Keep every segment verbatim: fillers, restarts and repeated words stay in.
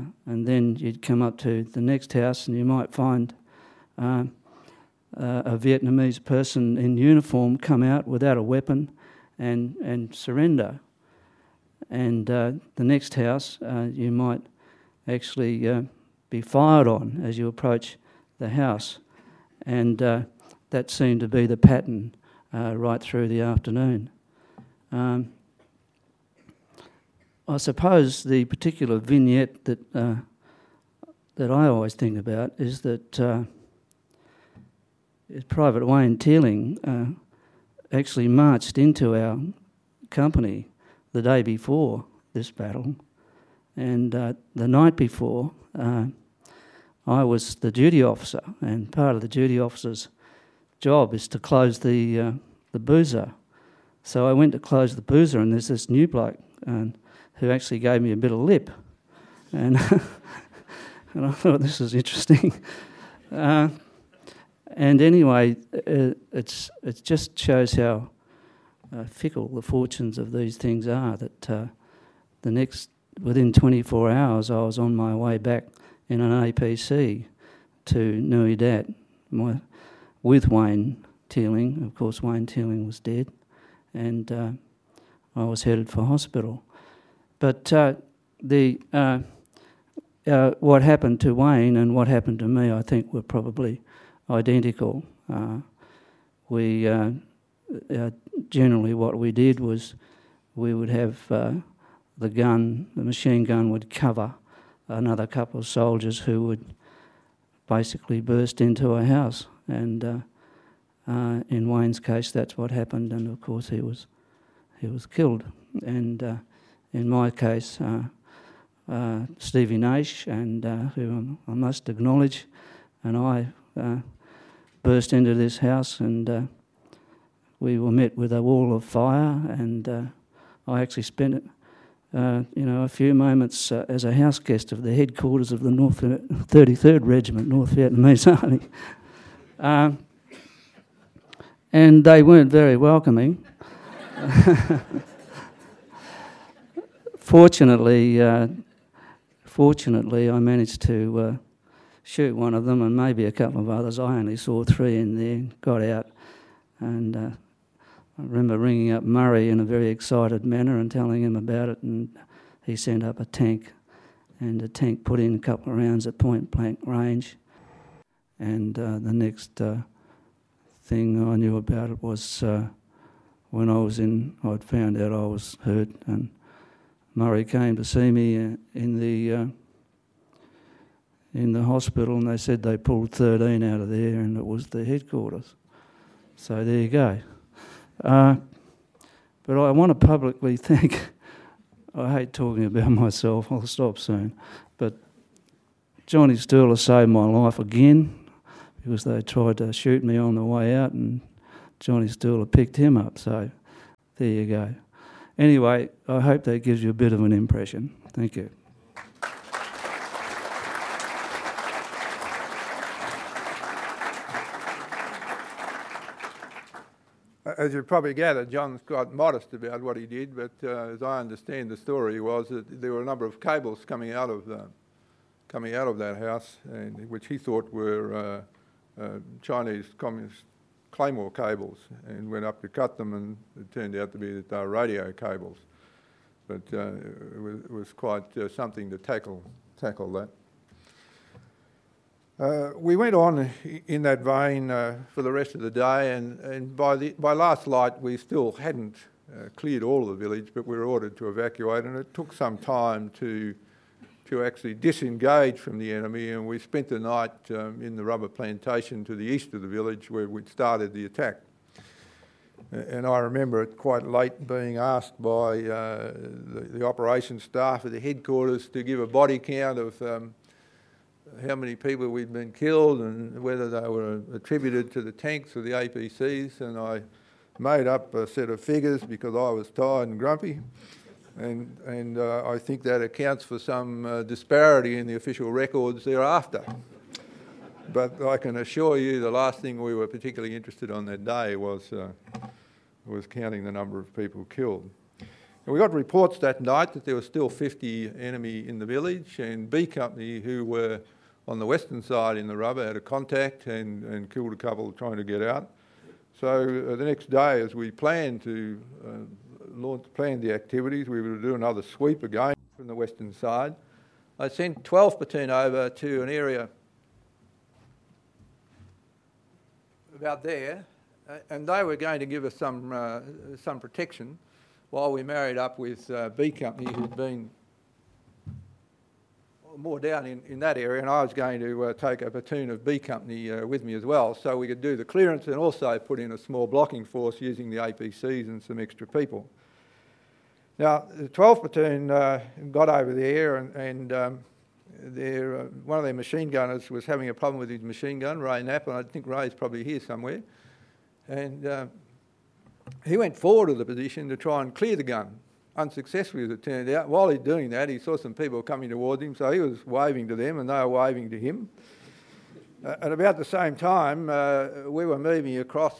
and then you'd come up to the next house and you might find uh, uh, a Vietnamese person in uniform come out without a weapon and, and surrender. And uh, the next house uh, you might actually uh, be fired on as you approach the house. And uh, that seemed to be the pattern uh, right through the afternoon. Um, I suppose the particular vignette that uh, that I always think about is that uh, Private Wayne Teeling uh, actually marched into our company the day before this battle, and uh, the night before uh, I was the duty officer, and part of the duty officer's job is to close the uh, the boozer. So I went to close the boozer, and there's this new bloke um, who actually gave me a bit of lip, and and I thought this is interesting. Uh, and anyway, uh, it's it just shows how uh, fickle the fortunes of these things are. That uh, the next within twenty-four hours, I was on my way back in an A P C to Nui Dat, my, with Wayne Teeling. Of course, Wayne Teeling was dead, and uh, I was headed for hospital. But uh, the uh, uh, what happened to Wayne and what happened to me, I think, were probably identical. Uh, we uh, uh, generally what we did was we would have uh, the gun, the machine gun would cover another couple of soldiers who would basically burst into a house, and uh, uh, in Wayne's case, that's what happened, and of course he was he was killed. And uh, in my case, uh, uh, Stevie Nash, and uh, who I must acknowledge, and I uh, burst into this house, and uh, we were met with a wall of fire, and uh, I actually spent it. Uh, you know, a few moments uh, as a house guest of the headquarters of the North thirty-third Regiment, North Vietnamese Army. Um, and they weren't very welcoming. Fortunately, uh, fortunately, I managed to uh, shoot one of them and maybe a couple of others. I only saw three in there, got out, and uh, I remember ringing up Murray in a very excited manner and telling him about it, and he sent up a tank, and the tank put in a couple of rounds at point blank range. And uh, the next uh, thing I knew about it was uh, when I was in, I'd found out I was hurt, and Murray came to see me uh, in the uh, in the hospital, and they said they pulled thirteen out of there, and it was the headquarters. So there you go. Uh, but I want to publicly thank, I hate talking about myself, I'll stop soon, but Johnny Stirler saved my life again, because they tried to shoot me on the way out, and Johnny Stirler picked him up, so there you go. Anyway, I hope that gives you a bit of an impression. Thank you. As you probably gathered, John's quite modest about what he did, but uh, as I understand the story was that there were a number of cables coming out of the, coming out of that house, and which he thought were uh, uh, Chinese Communist Claymore cables, and went up to cut them, and it turned out to be that they were radio cables. But uh, it, was, it was quite uh, something to tackle tackle that. Uh, we went on in that vein uh, for the rest of the day, and, and by, the, by last light we still hadn't uh, cleared all of the village, but we were ordered to evacuate, and it took some time to, to actually disengage from the enemy, and we spent the night um, in the rubber plantation to the east of the village where we'd started the attack. And I remember it quite late being asked by uh, the, the operations staff at the headquarters to give a body count of um, how many people we'd been killed and whether they were attributed to the tanks or the A P Cs, and I made up a set of figures because I was tired and grumpy, and, and uh, I think that accounts for some uh, disparity in the official records thereafter. But I can assure you the last thing we were particularly interested on that day was, uh, was counting the number of people killed. And we got reports that night that there was still fifty enemy in the village, and B Company, who were on the western side in the rubber, had a contact and, and killed a couple trying to get out. So uh, the next day, as we planned to uh, launch, plan the activities, we were to do another sweep again from the western side. I sent twelfth Platoon over to an area about there, uh, and they were going to give us some uh, some protection while we married up with uh, B Company, who'd been more down in, in that area, and I was going to uh, take a platoon of B Company uh, with me as well, so we could do the clearance and also put in a small blocking force using the A P Cs and some extra people. Now, the twelfth Platoon uh, got over there, and, and um, their, uh, one of their machine gunners was having a problem with his machine gun, Ray Knapp, and I think Ray's probably here somewhere. And uh, he went forward to the position to try and clear the gun, unsuccessfully as it turned out. While he's doing that, he saw some people coming towards him, so he was waving to them and they were waving to him. Uh, at about the same time, uh, we were moving across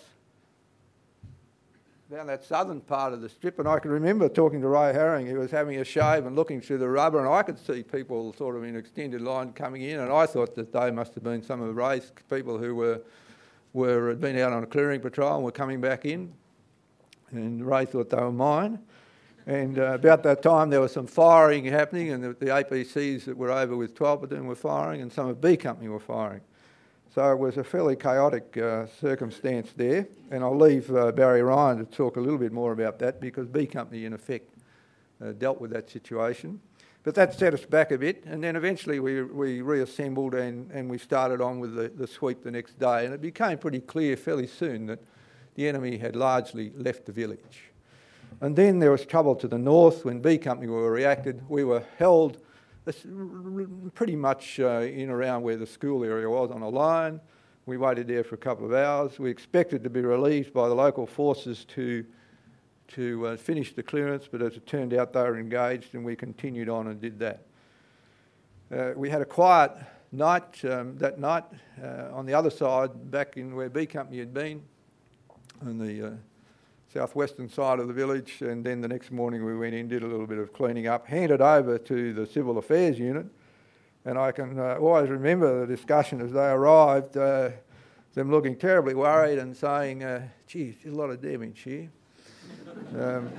down that southern part of the strip, and I can remember talking to Ray Herring. He was having a shave and looking through the rubber, and I could see people sort of in extended line coming in, and I thought that they must have been some of Ray's people who were, were had been out on a clearing patrol and were coming back in, and Ray thought they were mine. And uh, about that time there was some firing happening, and the, the A P Cs that were over with twelfth Platoon were firing, and some of B Company were firing. So it was a fairly chaotic uh, circumstance there, and I'll leave uh, Barry Ryan to talk a little bit more about that, because B Company in effect uh, dealt with that situation. But that set us back a bit, and then eventually we, we reassembled and, and we started on with the, the sweep the next day, and it became pretty clear fairly soon that the enemy had largely left the village. And then there was trouble to the north when B Company were reacted. We were held pretty much uh, in around where the school area was on a line. We waited there for a couple of hours. We expected to be relieved by the local forces to, to uh, finish the clearance, but as it turned out they were engaged, and we continued on and did that. Uh, we had a quiet night um, that night uh, on the other side, back in where B Company had been, on the uh, southwestern side of the village, and then the next morning we went in, did a little bit of cleaning up, handed over to the Civil Affairs Unit, and I can uh, always remember the discussion as they arrived, uh, them looking terribly worried and saying, uh, geez, there's a lot of damage here. um,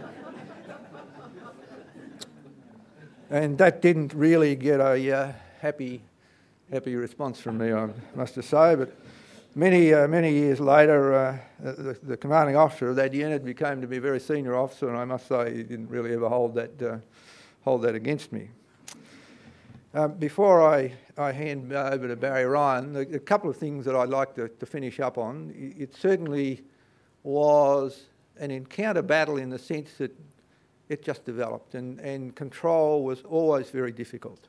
and that didn't really get a uh, happy, happy response from me, I must have say, but Many, uh, many years later, uh, the, the commanding officer of that unit became to be a very senior officer, and I must say he didn't really ever hold that, uh, hold that against me. Uh, before I, I hand over to Barry Ryan, a, a couple of things that I'd like to, to finish up on. It certainly was an encounter battle in the sense that it just developed, and, and control was always very difficult.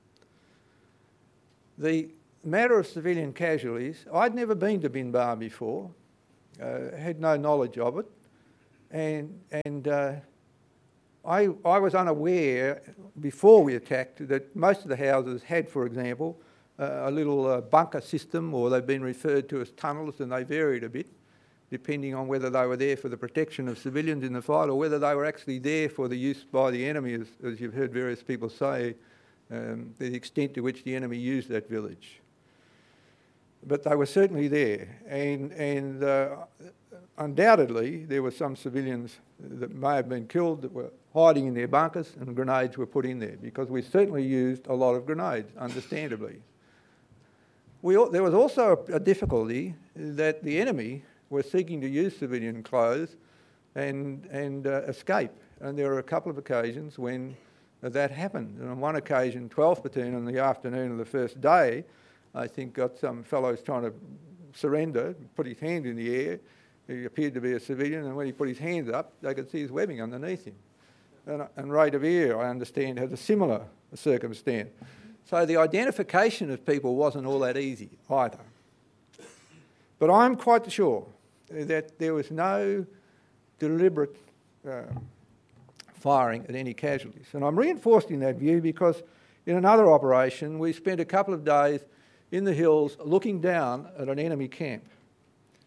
The matter of civilian casualties, I'd never been to Binbar before, uh, had no knowledge of it, and and uh, I I was unaware before we attacked that most of the houses had, for example, uh, a little uh, bunker system, or they've been referred to as tunnels, and they varied a bit depending on whether they were there for the protection of civilians in the fight or whether they were actually there for the use by the enemy, as, as you've heard various people say, um, the extent to which the enemy used that village. But they were certainly there, and, and uh, undoubtedly there were some civilians that may have been killed that were hiding in their bunkers, and grenades were put in there, because we certainly used a lot of grenades, understandably. We, there was also a, a difficulty that the enemy were seeking to use civilian clothes and, and uh, escape, and there were a couple of occasions when that happened. And on one occasion, twelfth Platoon on the afternoon of the first day, I think got some fellows trying to surrender, put his hand in the air. He appeared to be a civilian, and when he put his hands up, they could see his webbing underneath him. And, and Ray de Vere, I understand, had a similar circumstance. So the identification of people wasn't all that easy either. But I'm quite sure that there was no deliberate uh, firing at any casualties. And I'm reinforcing that view because in another operation, we spent a couple of days in the hills looking down at an enemy camp.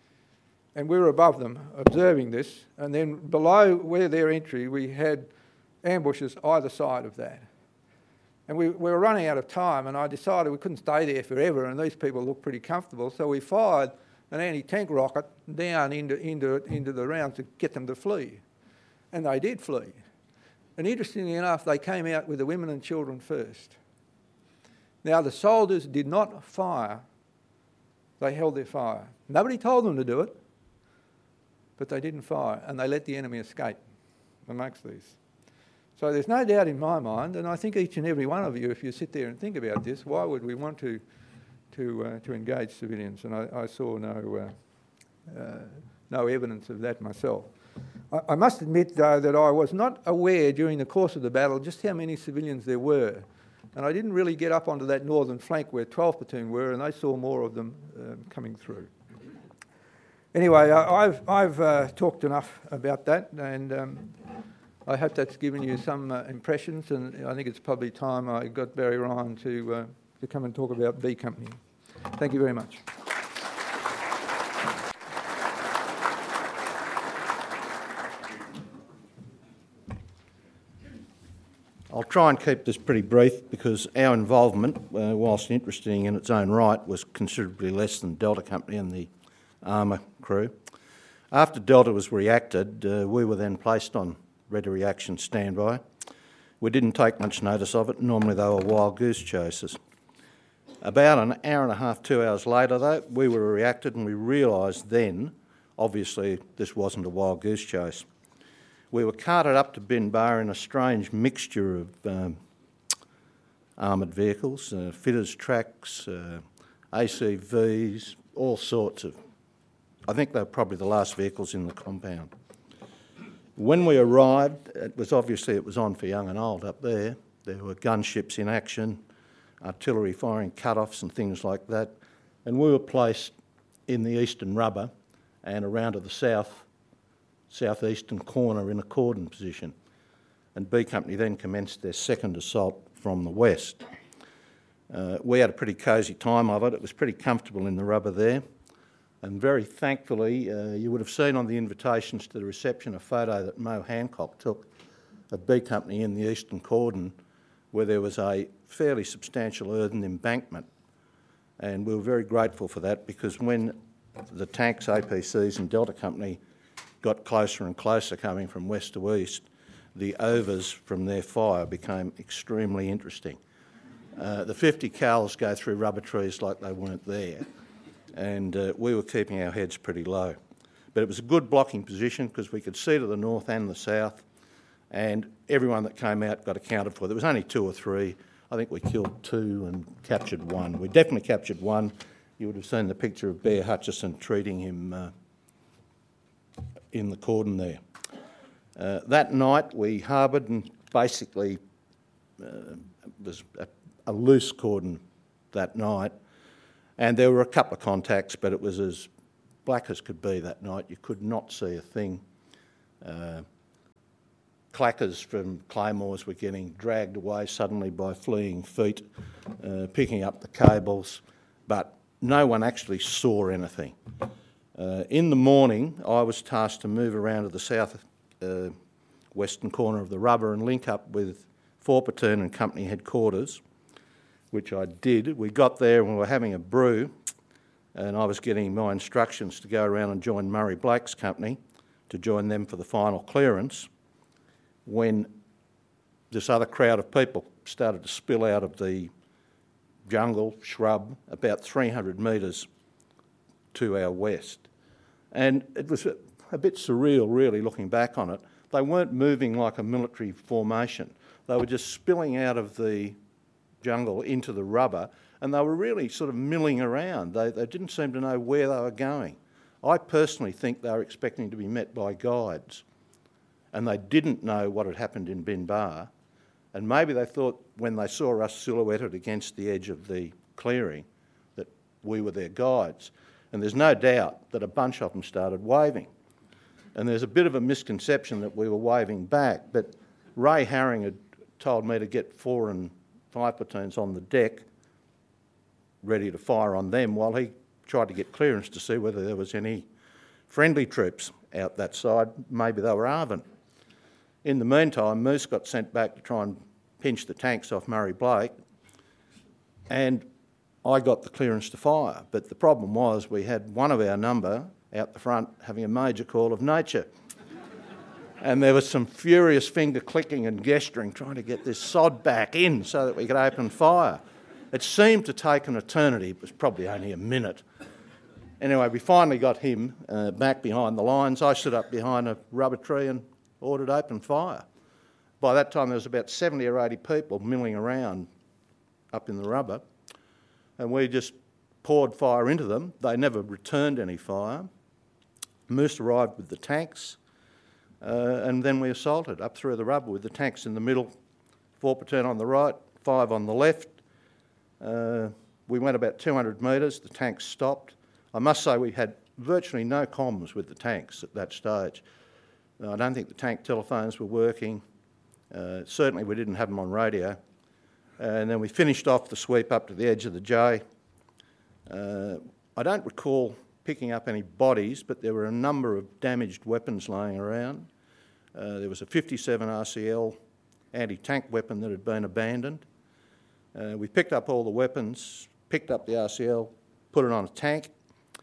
And we were above them observing this, and then below where their entry we had ambushes either side of that. And we, we were running out of time, and I decided we couldn't stay there forever, and these people looked pretty comfortable, so we fired an anti-tank rocket down into, into, into the rounds to get them to flee. And they did flee. And interestingly enough, they came out with the women and children first. Now, the soldiers did not fire. They held their fire. Nobody told them to do it, but they didn't fire, and they let the enemy escape amongst these. So there's no doubt in my mind, and I think each and every one of you, if you sit there and think about this, why would we want to to uh, to engage civilians? And I, I saw no uh, uh, no evidence of that myself. I, I must admit, though, that I was not aware during the course of the battle just how many civilians there were, and I didn't really get up onto that northern flank where twelfth Platoon were, and they saw more of them um, coming through. Anyway, I, I've I've uh, talked enough about that, and. Um, I hope that's given you some uh, impressions, and I think it's probably time I got Barry Ryan to, uh, to come and talk about B Company. Thank you very much. I'll try and keep this pretty brief because our involvement, uh, whilst interesting in its own right, was considerably less than Delta Company and the Armour crew. After Delta was reacted, uh, we were then placed on ready reaction standby. We didn't take much notice of it. Normally they were wild goose chases. About an hour and a half, two hours later though, we were reacted and we realised then, obviously this wasn't a wild goose chase. We were carted up to Bin Bar in a strange mixture of um, armoured vehicles, uh, fitters tracks, uh, A C Vs, all sorts of, I think they were probably the last vehicles in the compound. When we arrived, it was obviously it was on for young and old up there. There were gunships in action, artillery firing cut-offs and things like that. And we were placed in the eastern rubber and around to the south, southeastern corner in a cordon position. And B Company then commenced their second assault from the west. Uh, we had a pretty cosy time of it. It was pretty comfortable in the rubber there. And very thankfully, uh, you would have seen on the invitations to the reception a photo that Mo Hancock took of B Company in the eastern cordon where there was a fairly substantial earthen embankment. And we were very grateful for that because when the tanks, A P Cs and Delta Company got closer and closer coming from west to east, the overs from their fire became extremely interesting. Uh, the fifty cals go through rubber trees like they weren't there. And uh, we were keeping our heads pretty low. But it was a good blocking position because we could see to the north and the south, and everyone that came out got accounted for. There was only two or three. I think we killed two and captured one. We definitely captured one. You would have seen the picture of Bear Hutchison treating him uh, in the cordon there. Uh, that night we harboured and basically uh, it was a, a loose cordon that night. And there were a couple of contacts, but it was as black as could be that night. You could not see a thing. Uh, clackers from claymores were getting dragged away suddenly by fleeing feet, uh, picking up the cables, but no one actually saw anything. Uh, in the morning, I was tasked to move around to the south uh, western corner of the rubber and link up with fourth Platoon and Company headquarters, which I did. We got there and we were having a brew, and I was getting my instructions to go around and join Murray Blake's company to join them for the final clearance, when this other crowd of people started to spill out of the jungle, shrub, about three hundred metres to our west. And it was a, a bit surreal, really, looking back on it. They weren't moving like a military formation. They were just spilling out of the jungle into the rubber, and they were really sort of milling around. They, they didn't seem to know where they were going. I personally think they were expecting to be met by guides, and they didn't know what had happened in Bin Bar, and maybe they thought when they saw us silhouetted against the edge of the clearing that we were their guides. And there's no doubt that a bunch of them started waving. And there's a bit of a misconception that we were waving back, but Ray Haring had told me to get four and five platoons on the deck ready to fire on them while he tried to get clearance to see whether there was any friendly troops out that side. Maybe they were Arvin. In the meantime, Moose got sent back to try and pinch the tanks off Murray Blake, and I got the clearance to fire. But the problem was we had one of our number out the front having a major call of nature. And there was some furious finger clicking and gesturing trying to get this sod back in so that we could open fire. It seemed to take an eternity. It was probably only a minute. Anyway, we finally got him uh, back behind the lines. I stood up behind a rubber tree and ordered open fire. By that time, there was about seventy or eighty people milling around up in the rubber, and we just poured fire into them. They never returned any fire. Moose arrived with the tanks, uh, and then we assaulted up through the rubber with the tanks in the middle, four platoon on the right, five on the left. Uh, we went about two hundred metres, the tanks stopped. I must say we had virtually no comms with the tanks at that stage. I don't think the tank telephones were working. Uh, certainly we didn't have them on radio. And then we finished off the sweep up to the edge of the J. Uh, I don't recall picking up any bodies, but there were a number of damaged weapons laying around. Uh, there was a fifty-seven R C L anti-tank weapon that had been abandoned. Uh, we picked up all the weapons, picked up the R C L, put it on a tank.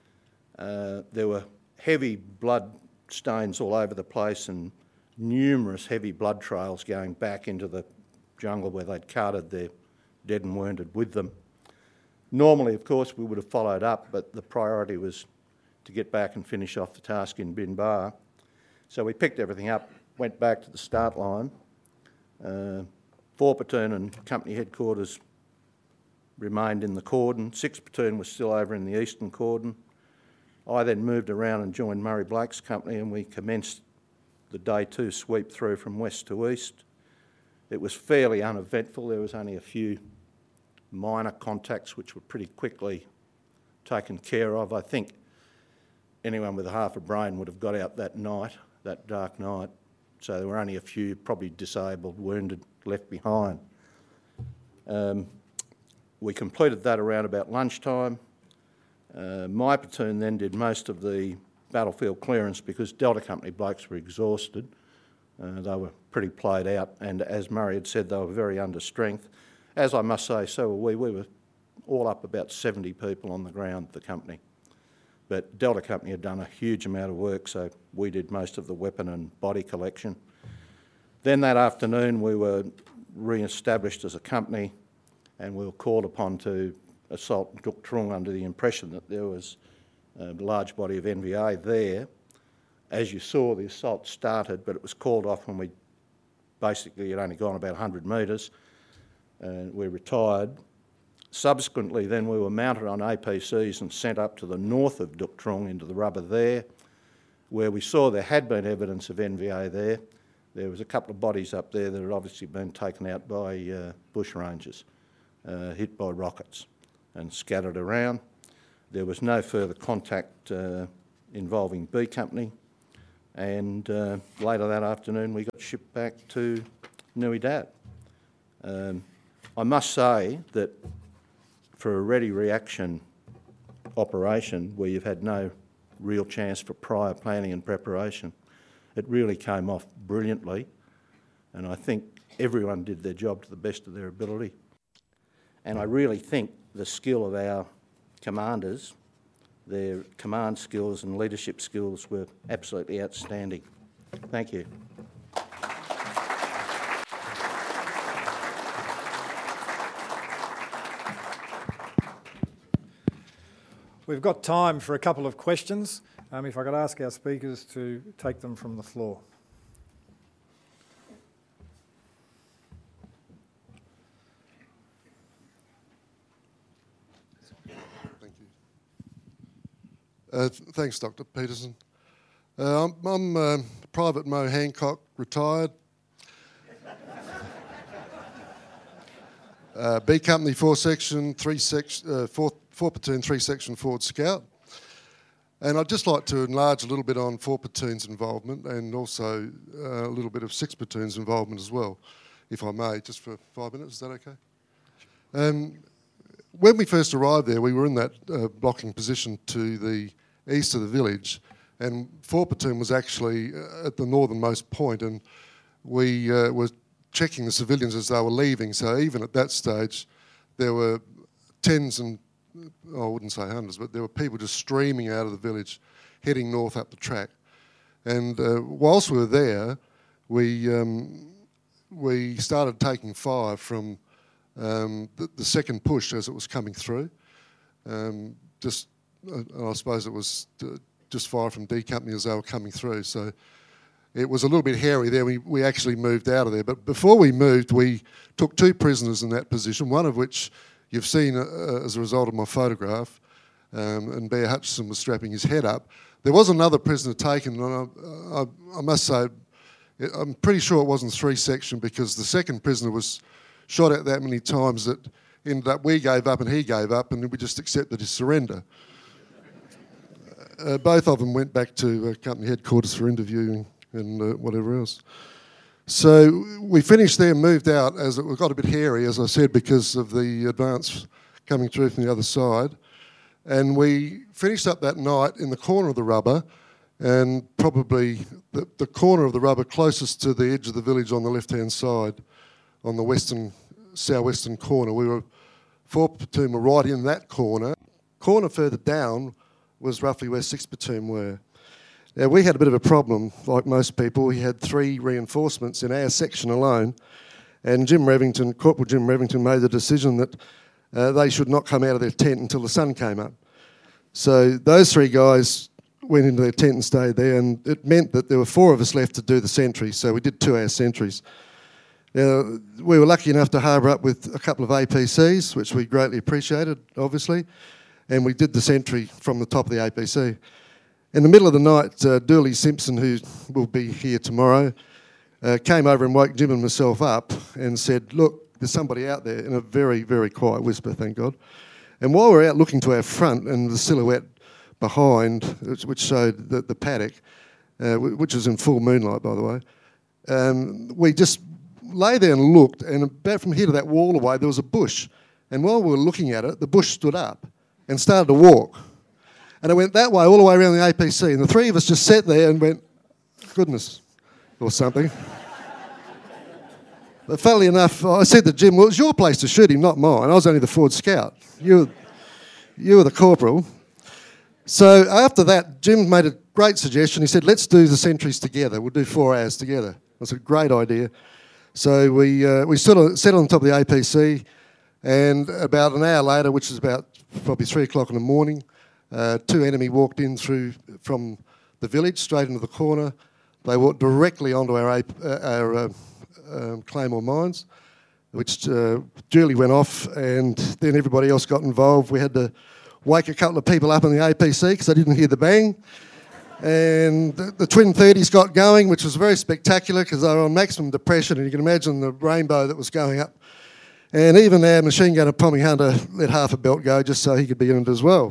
Uh, there were heavy blood stains all over the place and numerous heavy blood trails going back into the jungle where they'd carted their dead and wounded with them. Normally, of course, we would have followed up, but the priority was to get back and finish off the task in Bin Bar. So we picked everything up, went back to the start line. Uh, four platoon and company headquarters remained in the cordon. Six platoon was still over in the eastern cordon. I then moved around and joined Murray Blake's company, and we commenced the day two sweep through from west to east. It was fairly uneventful. There was only a few minor contacts which were pretty quickly taken care of. I think anyone with half a brain would have got out that night, that dark night. So there were only a few probably disabled, wounded, left behind. Um, we completed that around about lunchtime. Uh, my platoon then did most of the battlefield clearance because Delta Company blokes were exhausted. Uh, they were pretty played out, and as Murray had said, they were very under strength. As I must say, so were we. We were all up about seventy people on the ground, the company. But Delta Company had done a huge amount of work, so we did most of the weapon and body collection. Then that afternoon we were re-established as a company, and we were called upon to assault Duk Trung under the impression that there was a large body of N V A there. As you saw, the assault started, but it was called off when we basically had only gone about one hundred metres, and we retired. Subsequently, then we were mounted on A P Cs and sent up to the north of Duk Trung into the rubber there, where we saw there had been evidence of N V A there. There was a couple of bodies up there that had obviously been taken out by uh, bush rangers, uh, hit by rockets and scattered around. There was no further contact uh, involving B Company, and uh, later that afternoon we got shipped back to Nui Dat. Um, I must say that for a ready reaction operation where you've had no real chance for prior planning and preparation, it really came off brilliantly, and I think everyone did their job to the best of their ability. And I really think the skill of our commanders, their command skills and leadership skills were absolutely outstanding. Thank you. We've got time for a couple of questions. Um, if I could ask our speakers to take them from the floor. Thank you. Uh, th- thanks, Doctor Peterson. Uh, I'm, I'm uh, Private Mo Hancock, retired. uh, B Company, four section, three section, uh, four, four platoon, three section Ford Scout. And I'd just like to enlarge a little bit on four platoons involvement and also uh, a little bit of six platoons involvement as well, if I may, just for five minutes. Is that okay? Um, when we first arrived there, we were in that uh, blocking position to the east of the village, and four platoon was actually at the northernmost point, and we uh, were checking the civilians as they were leaving. So even at that stage, there were tens and, I wouldn't say hundreds, but there were people just streaming out of the village, heading north up the track. And uh, whilst we were there, we um, we started taking fire from um, the, the second push as it was coming through. Um, just, uh, I suppose it was uh, just fire from D Company as they were coming through. So it was a little bit hairy there. We, we actually moved out of there. But before we moved, we took two prisoners in that position, one of which you've seen uh, as a result of my photograph, um, and Bear Hutchison was strapping his head up. There was another prisoner taken, and I, I, I must say, I'm pretty sure it wasn't three section, because the second prisoner was shot at that many times that ended up we gave up and he gave up, and we just accepted his surrender. Uh, both of them went back to uh, company headquarters for interviewing and uh, whatever else. So we finished there and moved out as it got a bit hairy, as I said, because of the advance coming through from the other side. And we finished up that night in the corner of the rubber, and probably the, the corner of the rubber closest to the edge of the village on the left-hand side, on the western, southwestern corner. We were, fourth Platoon were right in that corner. Corner further down was roughly where sixth Platoon were. Now, we had a bit of a problem, like most people. We had three reinforcements in our section alone, and Jim Revington, Corporal Jim Revington, made the decision that uh, they should not come out of their tent until the sun came up. So those three guys went into their tent and stayed there, and it meant that there were four of us left to do the sentry, so we did two-hour sentries. Now, we were lucky enough to harbour up with a couple of A P Cs, which we greatly appreciated, obviously, and we did the sentry from the top of the A P C. In the middle of the night, uh, Dooley Simpson, who will be here tomorrow, uh, came over and woke Jim and myself up and said, "Look, there's somebody out there," in a very, very quiet whisper, thank God. And while we're out looking to our front and the silhouette behind, which showed the, the paddock, uh, which was in full moonlight, by the way, um, we just lay there and looked, and about from here to that wall away, there was a bush. And while we were looking at it, the bush stood up and started to walk. And it went that way, all the way around the A P C. And the three of us just sat there and went, goodness, or something. But funnily enough, I said to Jim, well, it was your place to shoot him, not mine. I was only the forward scout. You, you were the corporal. So after that, Jim made a great suggestion. He said, let's do the sentries together. We'll do four hours together. That's a great idea. So we uh, we sat on, sat on top of the A P C, and about an hour later, which is about probably three o'clock in the morning, Uh, two enemy walked in through from the village straight into the corner. They walked directly onto our, uh, our uh, um, Claymore mines, which uh, duly went off, and then everybody else got involved. We had to wake a couple of people up in the A P C because they didn't hear the bang. And the, the twin thirties got going, which was very spectacular because they were on maximum depression, and you can imagine the rainbow that was going up. And even our machine gunner, Pommy Hunter, let half a belt go just so he could be in it as well.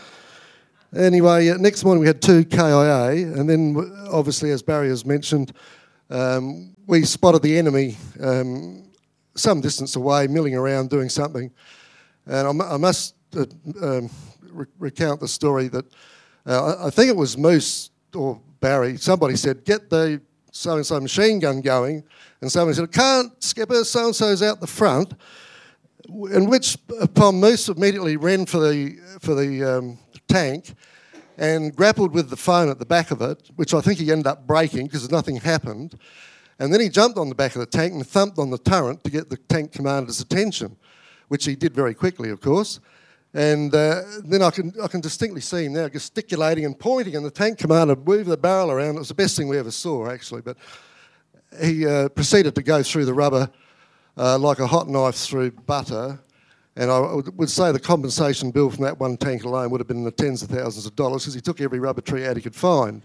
Anyway, uh, next morning we had two K I A, and then obviously, as Barry has mentioned, um, we spotted the enemy um, some distance away, milling around doing something. And I, m- I must uh, um, re- recount the story that uh, I, I think it was Moose or Barry, somebody said, get the so-and-so machine gun going, and somebody said, can't, Skipper, so-and-so's out the front, in which upon Moose immediately ran for the, for the um, tank and grappled with the phone at the back of it, which I think he ended up breaking because nothing happened. And then he jumped on the back of the tank and thumped on the turret to get the tank commander's attention, which he did very quickly, of course. And uh, then I can I can distinctly see him now gesticulating and pointing, and the tank commander moved the barrel around. It was the best thing we ever saw, actually. But he uh, proceeded to go through the rubber uh, like a hot knife through butter. And I would say the compensation bill from that one tank alone would have been in the tens of thousands of dollars because he took every rubber tree out he could find.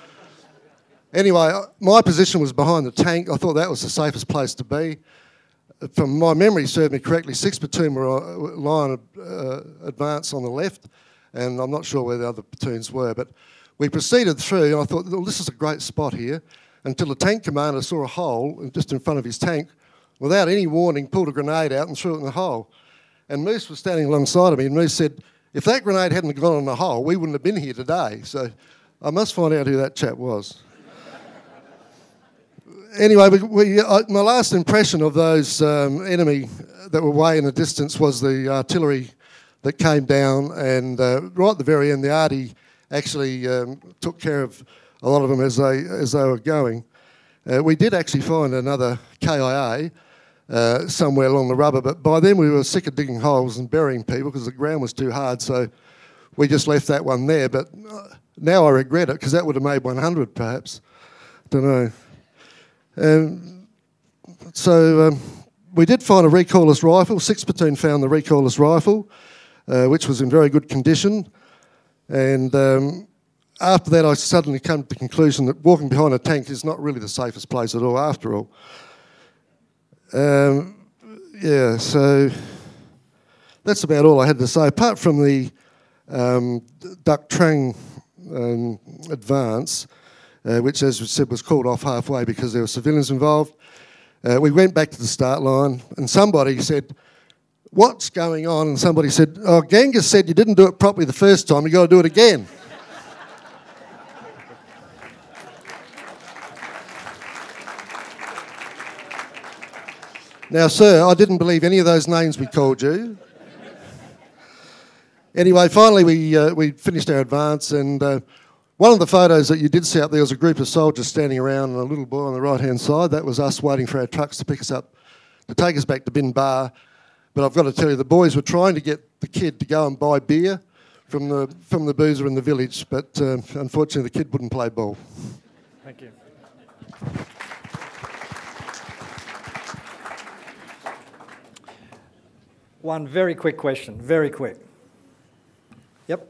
Anyway, my position was behind the tank. I thought that was the safest place to be. From my memory served me correctly, sixth Platoon were line of uh, advance on the left, and I'm not sure where the other platoons were, but we proceeded through, and I thought, well, this is a great spot here, until the tank commander saw a hole just in front of his tank, without any warning, pulled a grenade out and threw it in the hole. And Moose was standing alongside of me, and Moose said, if that grenade hadn't gone in the hole, we wouldn't have been here today. So I must find out who that chap was. anyway, we, we, uh, my last impression of those um, enemy that were way in the distance was the artillery that came down, and uh, right at the very end, the arty actually um, took care of a lot of them as they as they were going. Uh, we did actually find another K I A uh, somewhere along the rubber, but by then we were sick of digging holes and burying people because the ground was too hard, so we just left that one there. But now I regret it because that would have made one hundred perhaps. Don't know. Um, so um, we did find a recoilless rifle. Sixth Platoon found the recoilless rifle, uh, which was in very good condition. And um, after that, I suddenly came to the conclusion that walking behind a tank is not really the safest place at all, after all. Um, yeah, so that's about all I had to say. Apart from the um, Duck Trang um, advance, uh, which, as we said, was called off halfway because there were civilians involved, uh, we went back to the start line, and somebody said, "What's going on?" And somebody said, "Oh, Genghis said you didn't do it properly the first time, you got to do it again." Now, sir, I didn't believe any of those names we called you. Anyway, finally we uh, we finished our advance, and uh, one of the photos that you did see up there was a group of soldiers standing around and a little boy on the right-hand side. That was us waiting for our trucks to pick us up, to take us back to Bin Bar. But I've got to tell you, the boys were trying to get the kid to go and buy beer from the from the boozer in the village, but uh, unfortunately the kid wouldn't play ball. Thank you. One very quick question, very quick. Yep.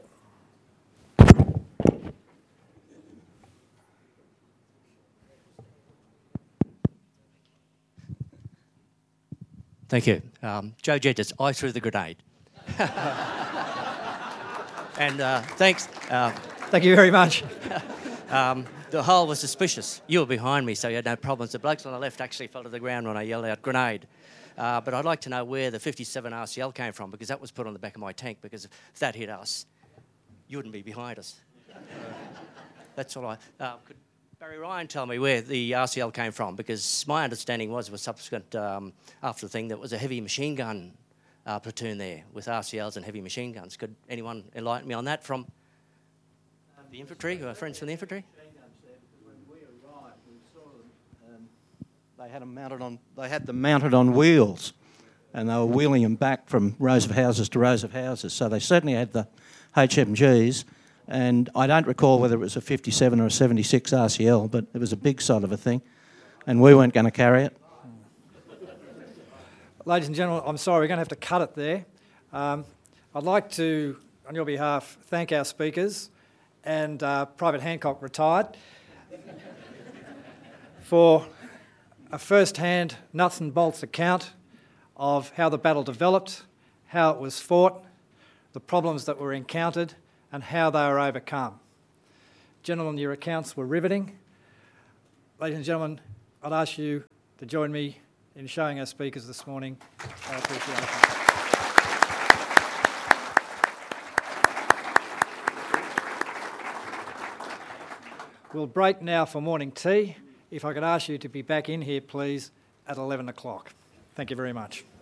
Thank you. Um, Joe Jedges, I threw the grenade. and uh, thanks. Uh, Thank you very much. um, the hole was suspicious. You were behind me, so you had no problems. The blokes on the left actually fell to the ground when I yelled out grenade. Uh, but I'd like to know where the fifty-seven R C L came from, because that was put on the back of my tank, because if that hit us, you wouldn't be behind us. That's all I... Uh, could Barry Ryan tell me where the R C L came from? Because my understanding was, was subsequent, um, after the thing, that was a heavy machine gun uh, platoon there with R C Ls and heavy machine guns. Could anyone enlighten me on that from the infantry, or friends from the infantry? They had them mounted on. They had them mounted on wheels, and they were wheeling them back from rows of houses to rows of houses. So they certainly had the H M Gs, and I don't recall whether it was a fifty-seven or a seventy-six R C L, but it was a big sort of a thing, and we weren't going to carry it. Ladies and gentlemen, I'm sorry, we're going to have to cut it there. Um, I'd like to, on your behalf, thank our speakers and uh, Private Hancock retired for a first-hand nuts and bolts account of how the battle developed, how it was fought, the problems that were encountered, and how they were overcome. Gentlemen, your accounts were riveting. Ladies and gentlemen, I'd ask you to join me in showing our speakers this morning our appreciation. We'll break now for morning tea. If I could ask you to be back in here, please, at eleven o'clock. Thank you very much.